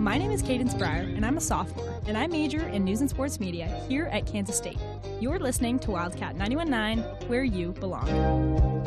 My name is Cadence Breyer, and I'm a sophomore, and I major in news and sports media here at Kansas State. You're listening to Wildcat 91.9, where you belong.